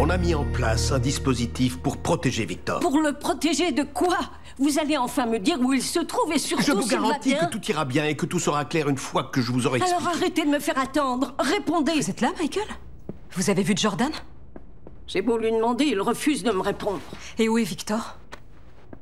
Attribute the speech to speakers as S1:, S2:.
S1: On a mis en place un dispositif pour protéger Victor.
S2: Pour le protéger de quoi? Vous allez enfin me dire où il se trouve et surtout
S1: Je vous
S2: s'il va
S1: garantis
S2: bien.
S1: que tout ira bien et que tout sera clair une fois que je vous aurai expliqué.
S2: Alors arrêtez de me faire attendre. Répondez.
S3: Vous êtes là, Michael? Vous avez vu Jordan?
S2: J'ai beau lui demander, il refuse de me répondre.
S3: Et où est Victor?